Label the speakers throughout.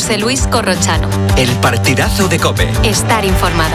Speaker 1: José Luis Corrochano.
Speaker 2: El partidazo de COPE.
Speaker 1: Estar informado.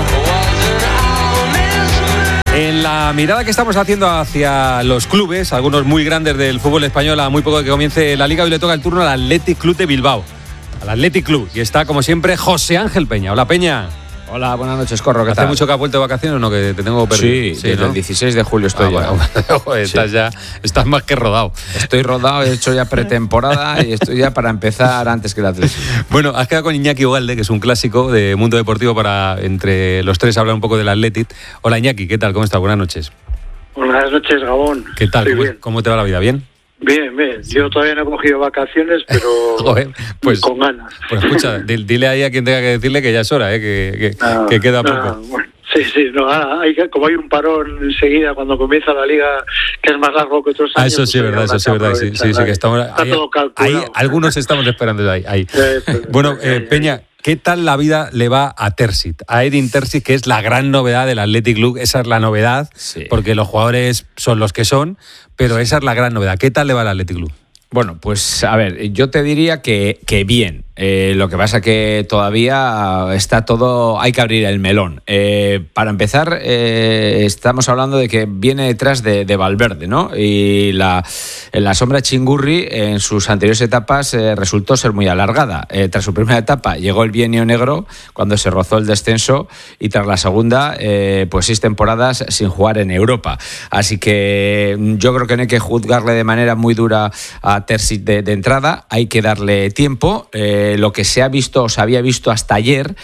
Speaker 3: En la mirada que estamos haciendo hacia los clubes, algunos muy grandes del fútbol español, a muy poco de que comience la Liga, hoy le toca el turno al Athletic Club de Bilbao. Al Athletic Club. Y está, como siempre, José Ángel Peña. Hola, Peña.
Speaker 4: Hola, buenas noches, Corro, ¿qué tal?
Speaker 3: ¿Hace mucho que has vuelto de vacaciones o no? Que te tengo perdido.
Speaker 4: Sí, desde ¿no? el 16 de julio estoy ya.
Speaker 3: Bueno, estás más que rodado.
Speaker 4: Estoy rodado, he hecho ya pretemporada y estoy ya para empezar antes que el Atlético.
Speaker 3: Bueno, has quedado con Iñaki Ugalde, que es un clásico de Mundo Deportivo, para entre los tres hablar un poco del Athletic. Hola, Iñaki, ¿qué tal? ¿Cómo estás? Buenas noches.
Speaker 5: Buenas noches, Gabón.
Speaker 3: ¿Qué tal? ¿Cómo te va la vida? ¿Bien?
Speaker 5: Bien. Yo todavía no he cogido vacaciones, pero
Speaker 3: joder, pues,
Speaker 5: con ganas.
Speaker 3: Pues escucha, dile ahí a quien tenga que decirle que ya es hora, que queda poco.
Speaker 5: Bueno, sí. No, como hay un parón enseguida cuando comienza la Liga, que es más largo que otros años.
Speaker 3: Eso sí es verdad, Sí, que estamos,
Speaker 5: está todo calculado.
Speaker 3: Algunos estamos esperando ahí. Bueno, Peña, ¿qué tal la vida le va a Terzic? A Edin Terzic, que es la gran novedad del Athletic Club. Esa es la novedad, sí, porque los jugadores son los que son, pero esa es la gran novedad. ¿Qué tal le va al Athletic Club?
Speaker 4: Bueno, pues a ver, yo te diría que bien. Lo que pasa que todavía está todo, hay que abrir el melón. Para empezar, estamos hablando de que viene detrás de Valverde, ¿no? Y la sombra de Chingurri en sus anteriores etapas resultó ser muy alargada. Tras su primera etapa llegó el bienio negro, cuando se rozó el descenso, y tras la segunda, pues 6 temporadas sin jugar en Europa. Así que yo creo que no hay que juzgarle de manera muy dura a Terzic de entrada, hay que darle tiempo. Lo que se había visto hasta ayer,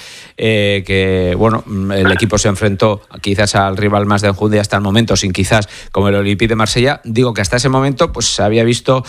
Speaker 4: que bueno, el equipo se enfrentó quizás al rival más de enjundia hasta el momento, sin quizás como el Olympique de Marsella. Digo que hasta ese momento pues se había visto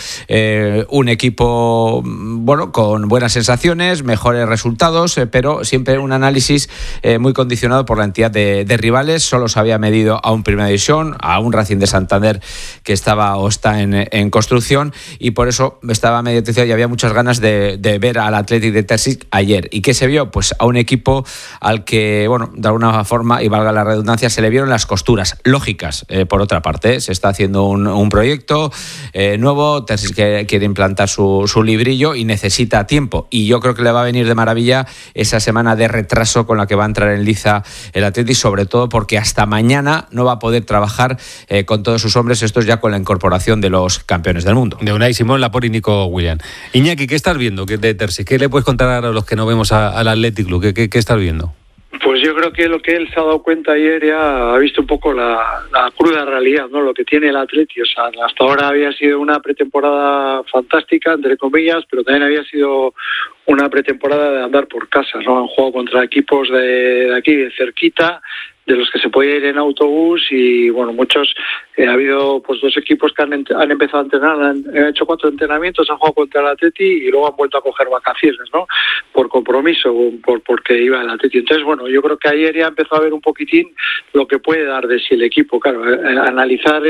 Speaker 4: un equipo bueno, con buenas sensaciones, mejores resultados, pero siempre un análisis muy condicionado por la entidad de rivales. Solo se había medido a un Primera División, a un Racing de Santander que estaba o está en construcción, y por eso estaba mediatizado y había muchas ganas de ver al Athletic de Terzic ayer. ¿Y qué se vio? Pues a un equipo al que, bueno, de alguna forma, y valga la redundancia, se le vieron las costuras lógicas. Por otra parte, se está haciendo un proyecto nuevo. Terzic quiere implantar su librillo y necesita tiempo, y yo creo que le va a venir de maravilla esa semana de retraso con la que va a entrar en liza el Athletic, sobre todo porque hasta mañana no va a poder trabajar con todos sus hombres. Esto es ya con la incorporación de los campeones del mundo,
Speaker 3: de Unai Simón, Laporte y Nico Williams. Iñaki, ¿qué estás viendo de Terzic? ¿Qué le puedes contar a los que no vemos al Athletic Club? ¿Qué estás viendo?
Speaker 5: Pues yo creo que lo que él se ha dado cuenta ayer ya ha visto un poco la cruda realidad, ¿no? Lo que tiene el Athletic. O sea, hasta ahora había sido una pretemporada fantástica, entre comillas, pero también había sido una pretemporada de andar por casa, ¿no? Han jugado contra equipos de aquí, de cerquita, de los que se podía ir en autobús, y bueno, muchos, ha habido pues 2 equipos que han empezado a entrenar, han hecho 4 entrenamientos, han jugado contra el Atleti y luego han vuelto a coger vacaciones, ¿no? Por compromiso, porque iba el Atleti. Entonces, bueno, yo creo que ayer ya empezó a ver un poquitín lo que puede dar de sí el equipo. Claro, analizar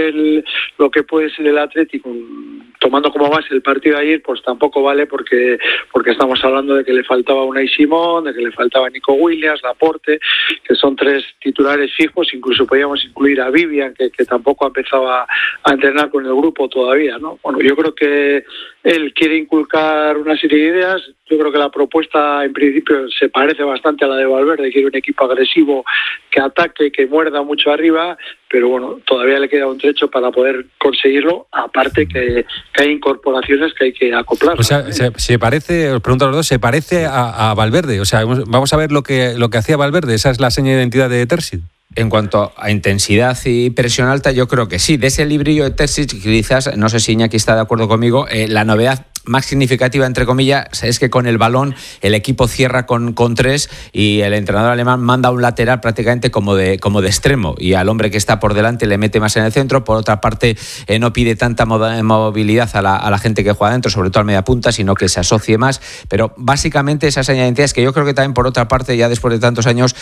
Speaker 5: lo que puede ser el Atleti tomando como base el partido de ayer, pues tampoco vale, porque estamos hablando de que le faltaba Unai Simón, de que le faltaba Nico Williams, Laporte, que son 3 titulares fijos. Incluso podíamos incluir a Vivian, que tampoco ha empezado a entrenar con el grupo todavía, ¿no? Bueno, yo creo que él quiere inculcar una serie de ideas. Yo creo que la propuesta en principio se parece bastante a la de Valverde. Quiere un equipo agresivo, que ataque, que muerda mucho arriba, pero bueno, todavía le queda un trecho para poder conseguirlo, aparte que hay incorporaciones que hay que acoplar.
Speaker 3: O sea, se parece, os pregunto a los dos, ¿se parece a Valverde? O sea, vamos a ver lo que hacía Valverde. ¿Esa es la seña de identidad de Terzic?
Speaker 4: En cuanto a intensidad y presión alta, yo creo que sí. De ese librillo de Terzic, quizás, no sé si Iñaki está de acuerdo conmigo, la novedad más significativa, entre comillas, es que con el balón el equipo cierra con 3 y el entrenador alemán manda a un lateral prácticamente como de extremo, y al hombre que está por delante le mete más en el centro. Por otra parte, no pide tanta movilidad a la gente que juega dentro, sobre todo al mediapunta, sino que se asocie más. Pero básicamente esa señal de identidad es que yo creo que también, por otra parte, ya después de tantos años,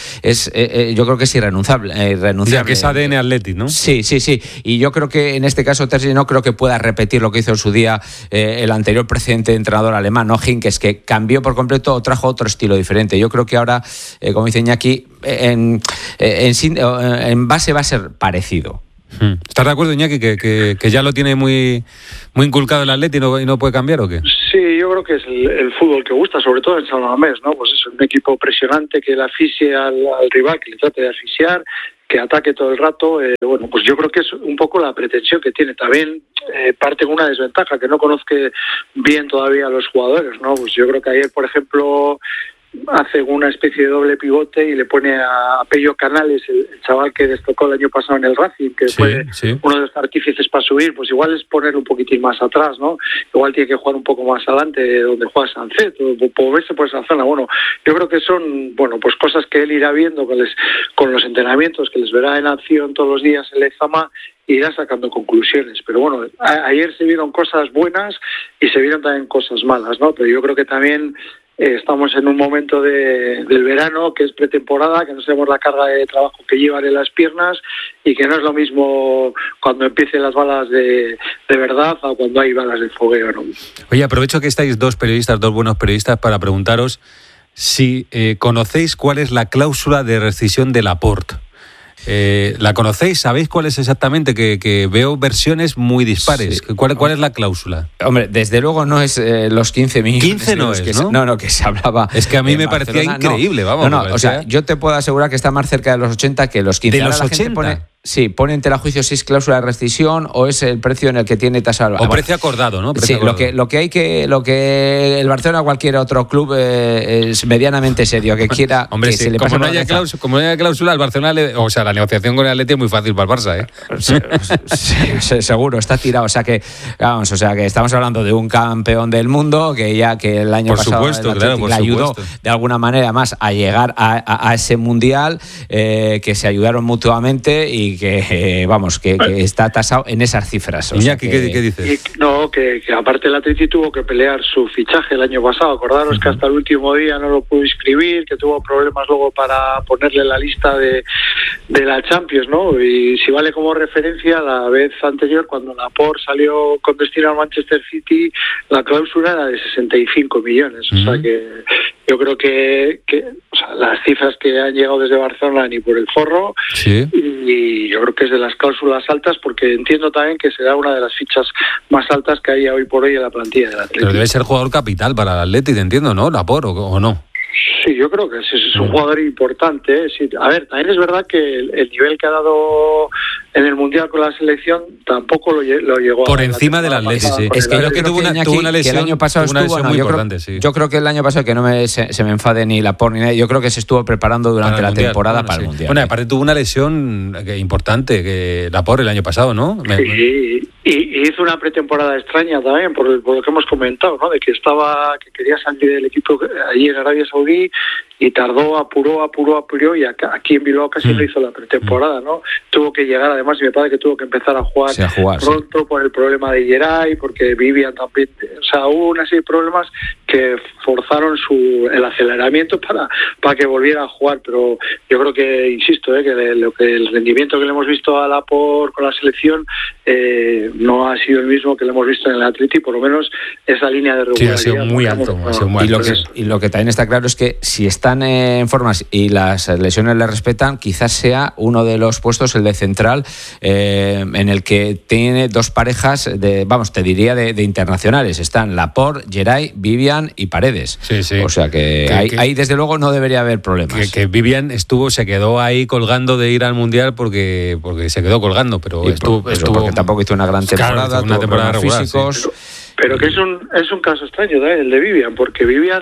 Speaker 4: yo creo que es irrenunciable.
Speaker 3: Ya que es ADN Athletic, ¿no?
Speaker 4: Sí. Y yo creo que en este caso Terzic no creo que pueda repetir lo que hizo en su día el anterior presidente entrenador alemán, ¿no? Hinkes, que cambió por completo o trajo otro estilo diferente. Yo creo que ahora, como dice Iñaki, en base va a ser parecido.
Speaker 3: ¿Estás de acuerdo, Iñaki, que ya lo tiene muy inculcado el Atleti y no puede cambiar o qué?
Speaker 5: Sí, yo creo que es el fútbol que gusta, sobre todo en San Mamés, ¿no? Pues es un equipo presionante que le asfixie al rival, que le trate de asfixiar, que ataque todo el rato. Bueno, pues yo creo que es un poco la pretensión que tiene. También parte con una desventaja, que no conozca bien todavía a los jugadores, ¿no? Pues yo creo que ayer, por ejemplo, hace una especie de doble pivote y le pone a Pello Canales, el chaval que destacó el año pasado en el Racing, que fue uno de los artífices para subir. Pues igual es ponerlo un poquitín más atrás, ¿no? Igual tiene que jugar un poco más adelante donde juega Sancet, o moverse por esa zona. Bueno, yo creo que son, pues cosas que él irá viendo con los entrenamientos, que les verá en acción todos los días en Lezama, e irá sacando conclusiones. Pero bueno, ayer se vieron cosas buenas y se vieron también cosas malas, ¿no? Pero yo creo que también estamos en un momento del verano, que es pretemporada, que no sabemos la carga de trabajo que llevan en las piernas y que no es lo mismo cuando empiecen las balas de verdad o cuando hay balas de fogueo, ¿no?
Speaker 3: Oye, aprovecho que estáis dos buenos periodistas, para preguntaros si conocéis cuál es la cláusula de rescisión de Laporte. ¿La conocéis? ¿Sabéis cuál es exactamente? Que veo versiones muy dispares. Sí. ¿Cuál es la cláusula?
Speaker 4: Hombre, desde luego no es los 15 millones.
Speaker 3: 15 no es, ¿no?
Speaker 4: No, que se hablaba.
Speaker 3: Es que a mí me parecía increíble, vamos.
Speaker 4: No, o sea, yo te puedo asegurar que está más cerca de los 80 que los 15.
Speaker 3: ¿De los 80?
Speaker 4: Pone en tela a juicio si es cláusula de rescisión o es el precio en el que tiene tasado.
Speaker 3: O precio acordado, ¿no?
Speaker 4: Sí, acordado. Lo que el Barcelona o cualquier otro club es medianamente serio, que quiera.
Speaker 3: Hombre,
Speaker 4: que
Speaker 3: sí,
Speaker 4: se le pase
Speaker 3: como no haya cláusula, al Barcelona, la negociación con el Atleti es muy fácil para el Barça, ¿eh?
Speaker 4: Sí, seguro, está tirado. O sea que estamos hablando de un campeón del mundo que el año pasado le ayudó de alguna manera más a llegar a ese mundial, que se ayudaron mutuamente y que está tasado en esas cifras.
Speaker 3: Iñaki, ¿qué dices?
Speaker 5: Que aparte el Atleti tuvo que pelear su fichaje el año pasado. Acordaros que hasta el último día no lo pudo inscribir, que tuvo problemas luego para ponerle la lista de la Champions, ¿no? Y si vale como referencia, la vez anterior, cuando Laporte salió con destino al Manchester City, la cláusula era de 65 millones. O sea que yo creo que las cifras que han llegado desde Barcelona ni por el forro.
Speaker 3: Sí.
Speaker 5: Y yo creo que es de las cláusulas altas, porque entiendo también que será una de las fichas más altas que hay hoy por hoy en la plantilla del Atleti.
Speaker 3: Pero debe ser jugador capital para el Atleti, te entiendo, ¿no? Laporte, ¿o no?
Speaker 5: Sí, yo creo que es un jugador importante. Sí. A ver, también es verdad que el nivel que ha dado en el Mundial con la selección tampoco lo llegó
Speaker 3: por encima del Atleti, sí.
Speaker 4: Es que yo creo que tuvo una lesión, el año pasado estuvo
Speaker 3: muy importante, sí.
Speaker 4: Yo creo que el año pasado, que no se me enfade ni Laporte ni nadie, yo creo que se estuvo preparando durante la temporada para el Mundial.
Speaker 3: Bueno, aparte tuvo una lesión importante, que Laporte el año pasado, ¿no?
Speaker 5: Sí, y hizo una pretemporada extraña también, por lo que hemos comentado, ¿no? De que quería salir del equipo allí en Arabia Saudí y apuró y aquí en Bilbao casi no hizo la pretemporada, ¿no? Tuvo que llegar, además, y me parece que tuvo que empezar a jugar pronto por el problema de Geray, porque Vivian también, o sea, hubo una serie de problemas que forzaron el aceleramiento para que volviera a jugar. Pero yo creo que, insisto, que el rendimiento que le hemos visto a Laporte con la selección no ha sido el mismo que le hemos visto en el Atleti, por lo menos esa línea de regularidad.
Speaker 3: Sí, ha sido muy alto.
Speaker 4: Y lo que también está claro es que si están en formas y las lesiones le respetan, quizás sea uno de los puestos, el de central, en el que tiene dos parejas de internacionales. Están Laporte, Geray, Vivian y Paredes.
Speaker 3: Sí.
Speaker 4: O sea que ahí desde luego no debería haber problemas.
Speaker 3: Que Vivian se quedó ahí colgando de ir al Mundial porque se quedó colgando, pero estuvo
Speaker 4: porque tampoco hizo una gran temporada,
Speaker 3: claro, una temporada regular,
Speaker 4: físicos.
Speaker 3: Sí.
Speaker 5: Pero que es un caso extraño, el de Vivian, porque Vivian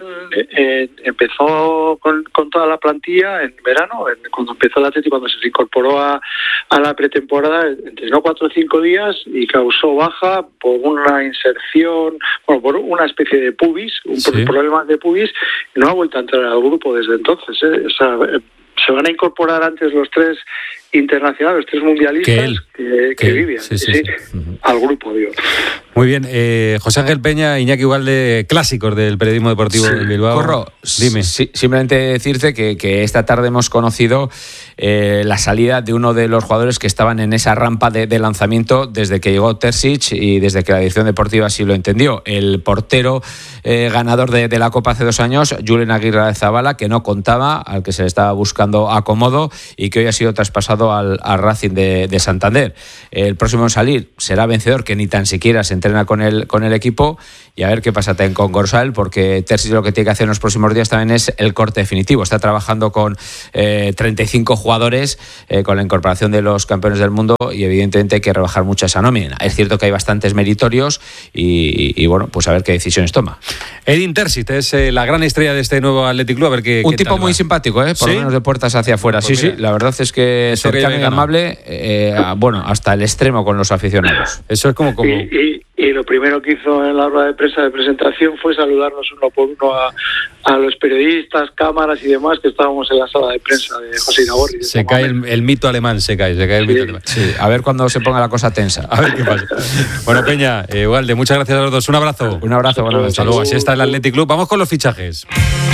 Speaker 5: empezó con toda la plantilla en verano, cuando empezó el Atleti, cuando se incorporó a la pretemporada, entrenó 4 o 5 días y causó baja por una inserción, por una especie de pubis, problemas de pubis, y no ha vuelto a entrar al grupo desde entonces. O sea, se van a incorporar antes los 3 internacionales, 3 mundialistas que Vivian, sí. Al grupo, digo.
Speaker 3: Muy bien, José Ángel Peña, Iñaki Ugalde, clásicos del periodismo deportivo de Bilbao.
Speaker 4: Corro,
Speaker 3: dime.
Speaker 4: Simplemente decirte que esta tarde hemos conocido la salida de uno de los jugadores que estaban en esa rampa de lanzamiento desde que llegó Terzic y desde que la dirección deportiva así lo entendió. El portero ganador de la Copa hace 2 años, Julen Aguirre Zabala, que no contaba, al que se le estaba buscando acomodo y que hoy ha sido traspasado pasado al Racing de Santander. El próximo en salir será Vencedor, que ni tan siquiera se entrena con el equipo, y a ver qué pasa también con Gorsal, porque Terzic lo que tiene que hacer en los próximos días también es el corte definitivo. Está trabajando con 35 jugadores, con la incorporación de los campeones del mundo, y evidentemente hay que rebajar mucho esa nómina. Es cierto que hay bastantes meritorios y bueno, pues a ver qué decisiones toma.
Speaker 3: Edin Terzic es la gran estrella de este nuevo Athletic Club. A ver qué
Speaker 4: tipo
Speaker 3: tal
Speaker 4: muy
Speaker 3: va.
Speaker 4: simpático, por lo menos de puertas hacia afuera.
Speaker 3: Pues
Speaker 4: sí, la verdad es que cercano y amable, bueno, hasta el extremo con los aficionados.
Speaker 3: Eso es como...
Speaker 5: Y lo primero que hizo en la rueda de prensa de presentación fue saludarnos uno por uno a los periodistas, cámaras y demás que estábamos en la sala de prensa de José Iragorri.
Speaker 3: Se cae el mito alemán, se cae el mito alemán.
Speaker 4: Sí, a ver cuando se ponga la cosa tensa.
Speaker 3: A ver qué pasa. Bueno, Peña, Ugalde, muchas gracias a los dos. Un abrazo.
Speaker 4: Un abrazo, buenas noches.
Speaker 3: Hasta luego. Así está el Athletic Club. Vamos con los fichajes.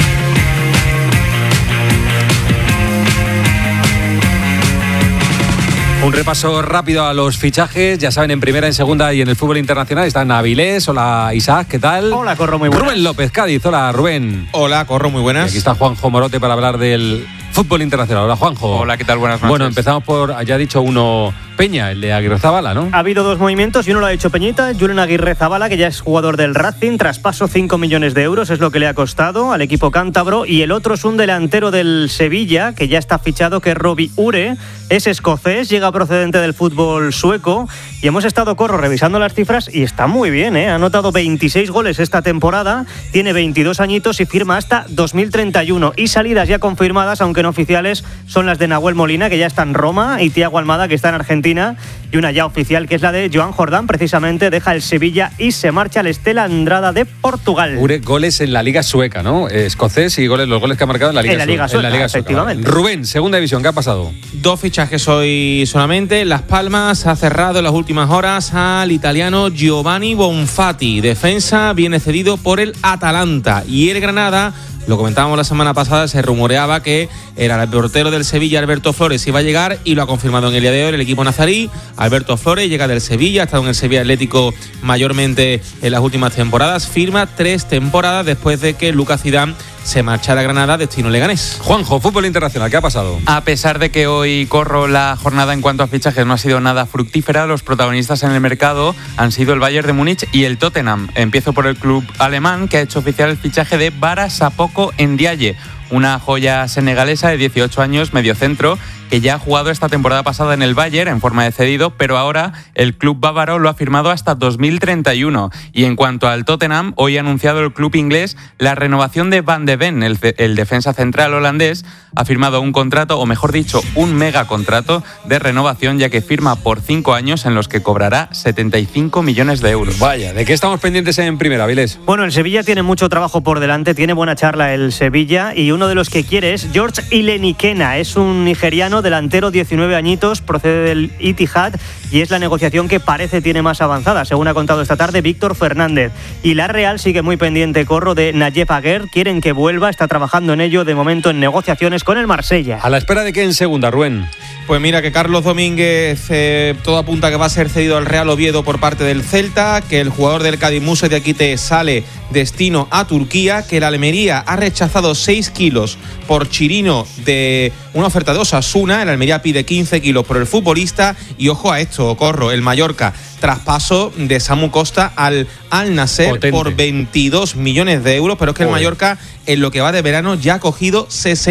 Speaker 3: Un repaso rápido a los fichajes. Ya saben, en primera, en segunda y en el fútbol internacional están Avilés. Hola, Isaac, ¿qué tal?
Speaker 6: Hola, Corro, muy buenas.
Speaker 3: Rubén López, Cádiz. Hola, Rubén.
Speaker 7: Hola, Corro, muy buenas.
Speaker 3: Y aquí está Juanjo Morote para hablar del fútbol internacional. Hola, Juanjo.
Speaker 7: Hola, ¿qué tal? Buenas noches.
Speaker 3: Bueno, empezamos por, ya ha dicho uno, Peña, el de Aguirrezabala, ¿no?
Speaker 6: Ha habido dos movimientos y uno lo ha hecho Peñita, Julen Aguirrezabala, que ya es jugador del Racing, traspaso 5 millones de euros, es lo que le ha costado al equipo cántabro, y el otro es un delantero del Sevilla, que ya está fichado, que es Robbie Ure, es escocés, llega procedente del fútbol sueco, y hemos estado, Corro, revisando las cifras y está muy bien, ha anotado 26 goles esta temporada, tiene 22 añitos y firma hasta 2031, y salidas ya confirmadas, aunque no oficiales, son las de Nahuel Molina, que ya está en Roma, y Thiago Almada, que está en Argentina, y una ya oficial, que es la de Joan Jordán, precisamente deja el Sevilla y se marcha al Stella Andrada de Portugal.
Speaker 3: Ure, goles en la Liga Sueca, ¿no? Escocés y los goles que ha marcado en la Liga Sueca.
Speaker 6: En la Liga Sueca, efectivamente.
Speaker 3: Vale. Rubén, segunda división, ¿qué ha pasado?
Speaker 7: Dos fichajes hoy solamente. Las Palmas ha cerrado en las últimas horas al italiano Giovanni Bonfatti. Defensa viene cedido por el Atalanta. Y el Granada, lo comentábamos la semana pasada, se rumoreaba que el portero del Sevilla, Alberto Flores, iba a llegar, y lo ha confirmado en el día de hoy el equipo nazarí. Alberto Flores llega del Sevilla, ha estado en el Sevilla Atlético mayormente en las últimas temporadas, firma 3 temporadas después de que Lucas Zidane se marchara a Granada, destino Leganés.
Speaker 3: Juanjo, fútbol internacional, ¿qué ha pasado?
Speaker 8: A pesar de que hoy, Corro, la jornada en cuanto a fichajes no ha sido nada fructífera, los protagonistas en el mercado han sido el Bayern de Múnich y el Tottenham. Empiezo por el club alemán, que ha hecho oficial el fichaje de Bara Sapoko Ndiaye, una joya senegalesa de 18 años, mediocentro, que ya ha jugado esta temporada pasada en el Bayern en forma de cedido, pero ahora el club bávaro lo ha firmado hasta 2031. Y en cuanto al Tottenham, hoy ha anunciado el club inglés la renovación de Van de Ven, el defensa central holandés, ha firmado un contrato, o mejor dicho, un megacontrato de renovación, ya que firma por 5 años en los que cobrará 75 millones de euros.
Speaker 3: Vaya, ¿de qué estamos pendientes en primera, Vilés?
Speaker 6: Bueno, el Sevilla tiene mucho trabajo por delante, tiene buena charla el Sevilla, y uno de los que quiere es George Ilenikena, es un nigeriano delantero, 19 añitos, procede del Etihad, y es la negociación que parece tiene más avanzada, según ha contado esta tarde Víctor Fernández. Y la Real sigue muy pendiente, Corro, de Nayef Aguer, quieren que vuelva, está trabajando en ello, de momento en negociaciones con el Marsella.
Speaker 3: ¿A la espera de qué en segunda, Rubén?
Speaker 7: Pues mira, que Carlos Domínguez, todo apunta que va a ser cedido al Real Oviedo por parte del Celta, que el jugador del Cádiz, Musa Diakite, sale destino a Turquía, que la Almería ha rechazado 6 kilos por Chirino de una oferta de Osasuna, el Almería pide 15 kilos por el futbolista, y ojo a esto, Corro, el Mallorca, traspaso de Samu Costa al Al-Nasser por 22 millones de euros, pero es que el Mallorca en lo que va de verano ya ha cogido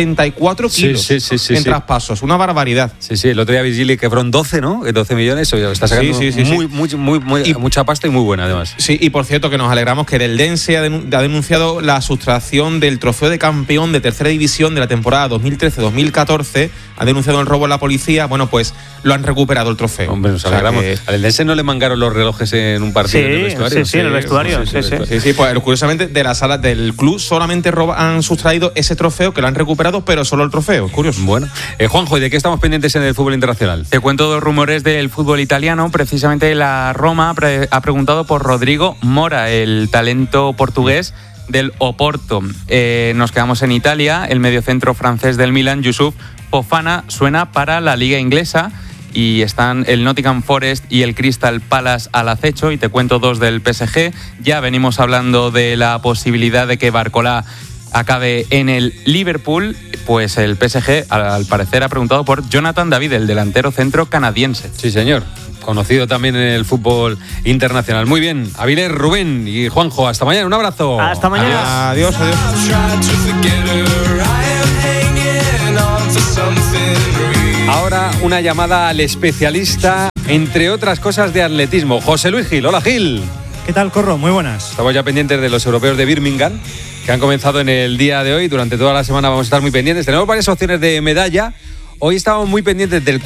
Speaker 7: 64 kilos en traspasos, una barbaridad.
Speaker 3: Sí, el otro día Vigili que fueron 12, ¿no? 12 millones, está sacando mucha pasta y muy buena además.
Speaker 7: Sí, y por cierto que nos alegramos que el Eldense ha denunciado la sustracción del trofeo de campeón de tercera división de la temporada 2013-2014, ha denunciado el robo a la policía, bueno, pues lo han recuperado el trofeo.
Speaker 3: Hombre, nos alegramos. Al Eldense no le mangaron los relojes en un partido en el vestuario.
Speaker 6: Sí, en el vestuario.
Speaker 7: Sí, pues curiosamente de la sala del club solamente han sustraído ese trofeo, que lo han recuperado, pero solo el trofeo, curioso.
Speaker 3: Bueno, Juanjo, ¿y de qué estamos pendientes en el fútbol internacional?
Speaker 8: Te cuento 2 rumores del fútbol italiano. Precisamente la Roma ha preguntado por Rodrigo Mora, el talento portugués del Oporto. Nos quedamos en Italia. El mediocentro francés del Milan, Youssouf Fofana, suena para la liga inglesa, y están el Nottingham Forest y el Crystal Palace al acecho. Y te cuento 2 del PSG. Ya venimos hablando de la posibilidad de que Barcola acabe en el Liverpool, pues el PSG al parecer ha preguntado por Jonathan David, el delantero centro canadiense.
Speaker 3: Sí, señor. Conocido también en el fútbol internacional. Muy bien, Avilés, Rubén y Juanjo, hasta mañana, un abrazo.
Speaker 6: Hasta mañana.
Speaker 7: Adiós.
Speaker 3: Ahora una llamada al especialista, entre otras cosas, de atletismo. José Luis Gil. Hola, Gil.
Speaker 9: ¿Qué tal, Corro? Muy buenas.
Speaker 3: Estamos ya pendientes de los europeos de Birmingham, que han comenzado en el día de hoy. Durante toda la semana vamos a estar muy pendientes. Tenemos varias opciones de medalla. Hoy estábamos muy pendientes del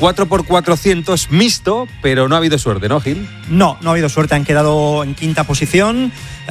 Speaker 3: 4x400 mixto, pero no ha habido suerte, ¿no, Gil?
Speaker 9: No ha habido suerte. Han quedado en quinta posición.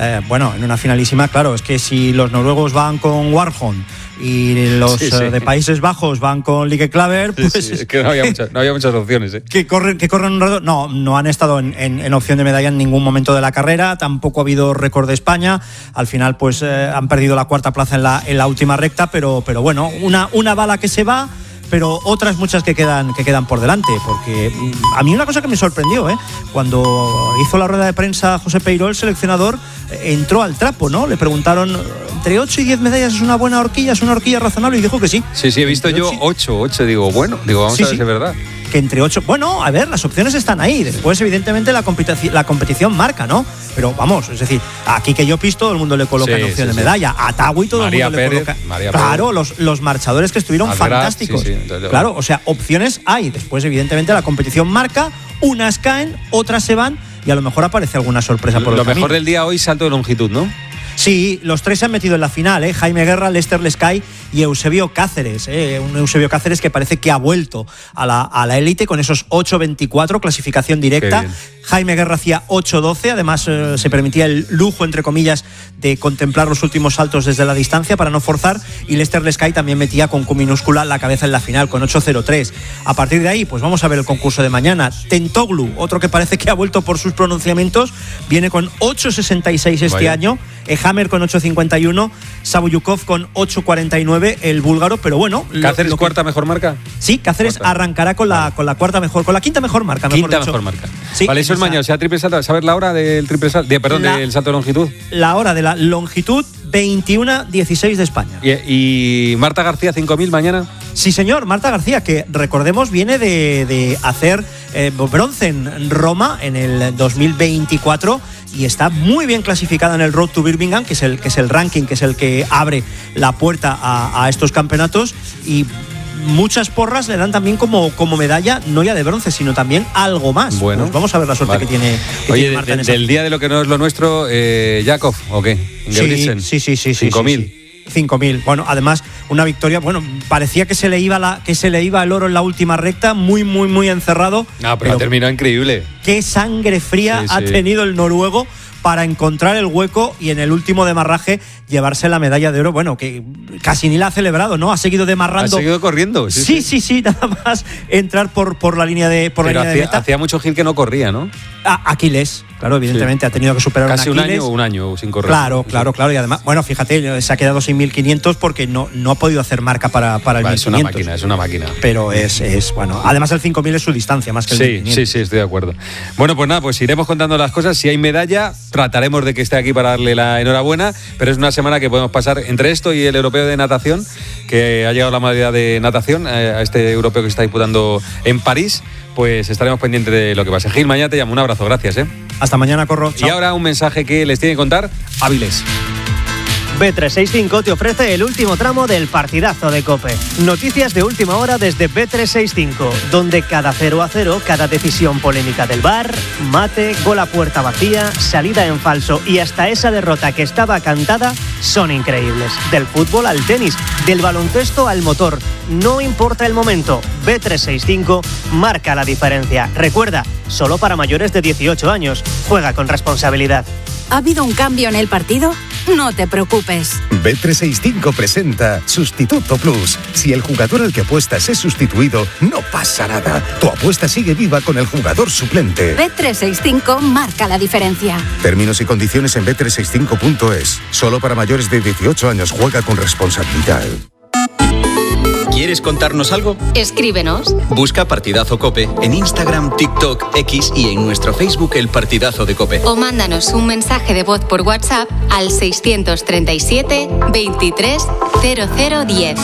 Speaker 9: En una finalísima, claro, es que si los noruegos van con Warholm y los de Países Bajos van con Lieke Klaver, pues
Speaker 3: sí, es que no había muchas opciones, ¿eh?
Speaker 9: Que corren un rato. No han estado en opción de medalla en ningún momento de la carrera. Tampoco ha habido récord de España. Al final, pues han perdido la cuarta plaza en la última recta, pero bueno, una bala que se va, pero otras muchas que quedan por delante, porque a mí una cosa que me sorprendió, cuando hizo la rueda de prensa José Peiró, el seleccionador, entró al trapo, ¿no? Le preguntaron, ¿entre 8 y 10 medallas es una buena horquilla, es una horquilla razonable? Y dijo que sí.
Speaker 3: Sí, he visto yo 8, digo, vamos a ver si es verdad.
Speaker 9: Que entre 8, bueno, a ver, las opciones están ahí. Después, evidentemente, la competición marca, ¿no? Pero vamos, es decir, aquí que yo todo el mundo le coloca en opción de medalla. A Tawi todo
Speaker 3: María
Speaker 9: el mundo
Speaker 3: Pérez,
Speaker 9: le coloca.
Speaker 3: María
Speaker 9: claro, los marchadores que estuvieron fantásticos. Claro, o sea, opciones hay. Después, evidentemente, la competición marca, unas caen, otras se van y a lo mejor aparece alguna sorpresa por el camino.
Speaker 3: Lo mejor del día hoy, salto de longitud, ¿no?
Speaker 9: Sí, los tres se han metido en la final, Jaime Guerra, Lester Lescay y Eusebio Cáceres, un Eusebio Cáceres que parece que ha vuelto a la élite con esos 8.24, clasificación directa. Jaime Guerra hacía 8.12, además se permitía el lujo, entre comillas, de contemplar los últimos saltos desde la distancia para no forzar, y Lester Lescay también metía con Q minúscula la cabeza en la final con 8.03. A partir de ahí, pues vamos a ver el concurso de mañana. Tentoglu, otro que parece que ha vuelto por sus pronunciamientos, viene con 8.66 este año. Hammer con 8.51, Sabuyukov con 8.49, el búlgaro, pero bueno.
Speaker 3: ¿Cáceres cuarta mejor marca?
Speaker 9: Sí, Cáceres arrancará con la cuarta mejor, con la quinta mejor marca.
Speaker 3: Mejor marca. Sí, vale, eso es mañana, o sea, triple salto. ¿Sabes la hora del triple salto? Del salto de longitud.
Speaker 9: La hora de la longitud, 21:16 de España.
Speaker 3: ¿Y Marta García 5.000 mañana?
Speaker 9: Sí, señor, Marta García, que recordemos viene de hacer bronce en Roma en el 2024 y está muy bien clasificada en el Road to Birmingham, que es el ranking, que es el que abre la puerta a estos campeonatos, y muchas porras le dan también como medalla, no ya de bronce, sino también algo más. Bueno, pues vamos a ver la suerte que tiene.
Speaker 3: Oye, Marta en del día de lo que no es lo nuestro, Jakov, ¿o qué?
Speaker 9: Sí.
Speaker 3: 5.000.
Speaker 9: 5.000. Bueno, además, una victoria, parecía que se le iba el oro en la última recta, muy, muy, muy encerrado.
Speaker 3: Pero ha terminado increíble.
Speaker 9: Qué sangre fría ha tenido el noruego para encontrar el hueco y en el último demarraje llevarse la medalla de oro. Bueno, que casi ni la ha celebrado, ¿no? Ha seguido demarrando.
Speaker 3: Ha seguido corriendo.
Speaker 9: Sí, nada más entrar por la línea de meta.
Speaker 3: Hacía mucho Gil que no corría, ¿no?
Speaker 9: Aquiles, claro, evidentemente ha tenido que superar
Speaker 3: casi
Speaker 9: un Aquiles.
Speaker 3: un año sin correr.
Speaker 9: Claro, y además, fíjate, se ha quedado sin 1.500 porque no ha podido hacer marca para el 1.500.
Speaker 3: Es una máquina.
Speaker 9: Pero es además el 5.000 es su distancia más que el 1.500.
Speaker 3: Sí, estoy de acuerdo. Bueno, pues nada, pues iremos contando las cosas. Si hay medalla, trataremos de que esté aquí para darle la enhorabuena, pero es una semana que podemos pasar entre esto y el europeo de natación, que ha llegado la modalidad de natación a este europeo que se está disputando en París. Pues estaremos pendientes de lo que pase. Gil, mañana te llamo. Un abrazo, gracias.
Speaker 9: Hasta mañana, Corro.
Speaker 3: Chao. Y ahora un mensaje que les tiene que contar Avilés.
Speaker 6: Bet365 te ofrece el último tramo del partidazo de COPE. Noticias de última hora desde Bet365, donde cada 0-0, cada decisión polémica del VAR, mate, gol a puerta vacía, salida en falso y hasta esa derrota que estaba cantada son increíbles. Del fútbol al tenis, del baloncesto al motor, no importa el momento, Bet365 marca la diferencia. Recuerda, solo para mayores de 18 años. Juega con responsabilidad.
Speaker 10: ¿Ha habido un cambio en el partido? No te preocupes.
Speaker 11: Bet365 presenta Sustituto Plus. Si el jugador al que apuestas es sustituido, no pasa nada. Tu apuesta sigue viva con el jugador suplente.
Speaker 10: Bet365 marca la diferencia.
Speaker 11: Términos y condiciones en bet365.es. Solo para mayores de 18 años. Juega con responsabilidad.
Speaker 2: ¿Quieres contarnos algo?
Speaker 1: Escríbenos.
Speaker 2: Busca Partidazo COPE en Instagram, TikTok, X y en nuestro Facebook El Partidazo de COPE.
Speaker 1: O mándanos un mensaje de voz por WhatsApp al 637 23 0010.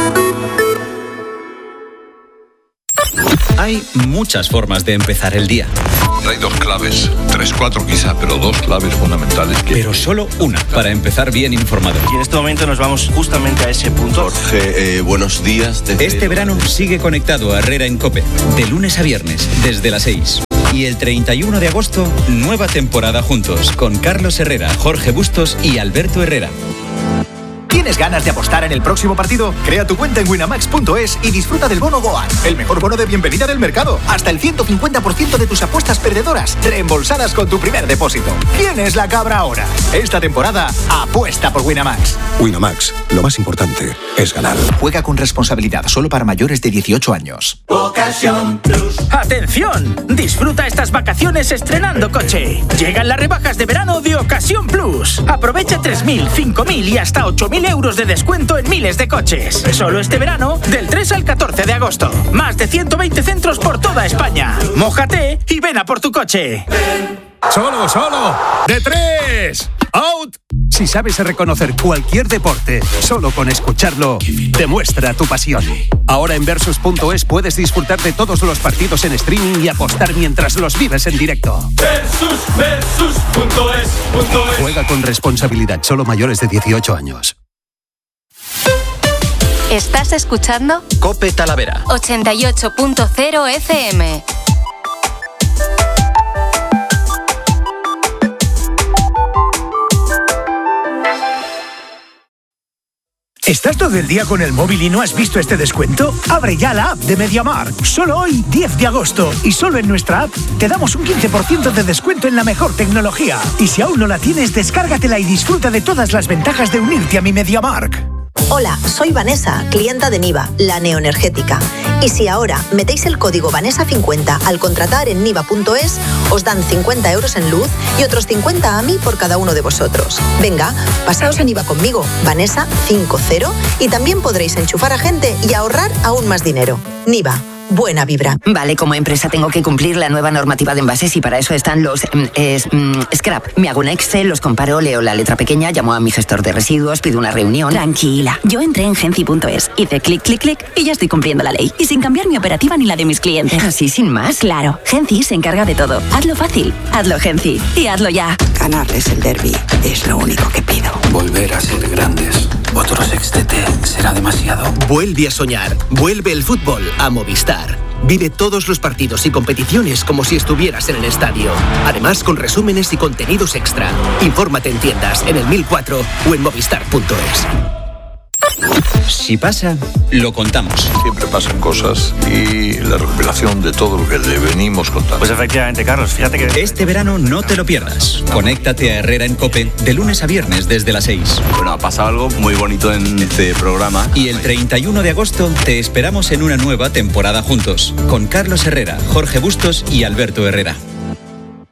Speaker 2: Hay muchas formas de empezar el día.
Speaker 12: Hay 2 claves, 3, 4 quizá, pero 2 claves fundamentales.
Speaker 2: Pero solo una para empezar bien informado.
Speaker 13: Y en este momento nos vamos justamente a ese punto.
Speaker 12: Jorge, buenos días.
Speaker 2: Este verano sigue conectado a Herrera en COPE, de lunes a viernes, desde las 6. Y el 31 de agosto, nueva temporada juntos, con Carlos Herrera, Jorge Bustos y Alberto Herrera.
Speaker 14: ¿Tienes ganas de apostar en el próximo partido? Crea tu cuenta en winamax.es y disfruta del bono Goal, el mejor bono de bienvenida del mercado. Hasta el 150% de tus apuestas perdedoras reembolsadas con tu primer depósito. ¿Quién es la cabra ahora? Esta temporada, apuesta por Winamax.
Speaker 11: Winamax, lo más importante es ganar.
Speaker 14: Juega con responsabilidad, solo para mayores de 18 años.
Speaker 15: Ocasión Plus. ¡Atención! Disfruta estas vacaciones estrenando coche. Llegan las rebajas de verano de Ocasión Plus. Aprovecha 3.000, 5.000 y hasta 8.000 euros de descuento en miles de coches. Solo este verano, del 3 al 14 de agosto. Más de 120 centros por toda España. Mójate y ven a por tu coche.
Speaker 16: ¡Solo! ¡De 3! ¡Out! Si sabes reconocer cualquier deporte, solo con escucharlo, demuestra tu pasión. Ahora en Versus.es puedes disfrutar de todos los partidos en streaming y apostar mientras los vives en directo. Versus.es. Juega con responsabilidad, solo mayores de 18 años.
Speaker 1: ¿Estás escuchando?
Speaker 2: COPE Talavera
Speaker 1: 88.0 FM.
Speaker 17: ¿Estás todo el día con el móvil y no has visto este descuento? Abre ya la app de MediaMarkt. Solo hoy, 10 de agosto. Y solo en nuestra app te damos un 15% de descuento en la mejor tecnología. Y si aún no la tienes, descárgatela y disfruta de todas las ventajas de unirte a mi MediaMarkt.
Speaker 18: Hola, soy Vanessa, clienta de Niva, la neoenergética. Y si ahora metéis el código Vanessa50 al contratar en niva.es, os dan 50 euros en luz y otros 50 a mí por cada uno de vosotros. Venga, pasaos a Niva conmigo, Vanessa50, y también podréis enchufar a gente y ahorrar aún más dinero. Niva. Buena vibra.
Speaker 19: Vale, como empresa tengo que cumplir la nueva normativa de envases y para eso están los scrap. Me hago un Excel, los comparo, leo la letra pequeña, llamo a mi gestor de residuos, pido una reunión.
Speaker 20: Tranquila, yo entré en Genci.es, hice clic, clic, clic y ya estoy cumpliendo la ley. Y sin cambiar mi operativa ni la de mis clientes.
Speaker 19: ¿Así sin más?
Speaker 20: Claro, Genci se encarga de todo. Hazlo fácil, hazlo Genci y hazlo ya.
Speaker 21: Ganarles el derbi es lo único que pido.
Speaker 22: Volver a ser grandes. Otro sextete será demasiado.
Speaker 23: Vuelve a soñar. Vuelve el fútbol a Movistar. Vive todos los partidos y competiciones como si estuvieras en el estadio. Además, con resúmenes y contenidos extra. Infórmate en tiendas, en el 1004 o en movistar.es.
Speaker 2: Si pasa, lo contamos.
Speaker 12: Siempre pasan cosas y la recopilación de todo lo que le venimos contando.
Speaker 13: Pues efectivamente, Carlos, fíjate que...
Speaker 2: Este verano no te lo pierdas. Conéctate a Herrera en COPE de lunes a viernes desde las 6.
Speaker 24: Bueno, ha pasado algo muy bonito en este programa.
Speaker 2: Y el 31 de agosto te esperamos en una nueva temporada juntos, con Carlos Herrera, Jorge Bustos y Alberto Herrera.